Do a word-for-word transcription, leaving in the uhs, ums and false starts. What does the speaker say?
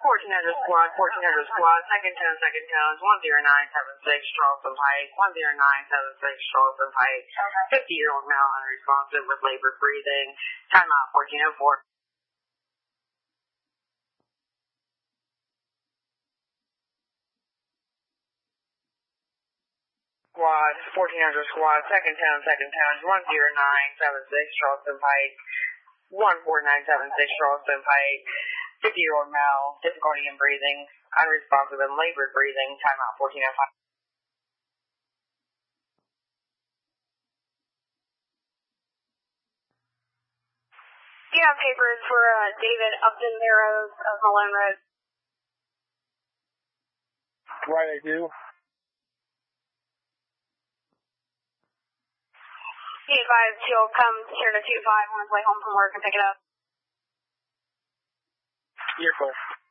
fourteen hundred squad, fourteen hundred squad, second tone, second tones, one zero nine seven six, Charleston Pike, one zero nine seven six, Charleston Pike, fifty-year-old male unresponsive with labored breathing, timeout fourteen oh four. Squad, fourteen hundred squad, second town, second town, one zero nine seven six, Charleston Pike, one four nine seven six, Charleston Pike, fifty-year-old male, difficulty in breathing, unresponsive and labored breathing, timeout fourteen oh five. Do you have papers for uh, David Upton Barrows of Malone Road? Right, I do. He advised he'll come here to two five on his way home from work and pick it up. Beautiful.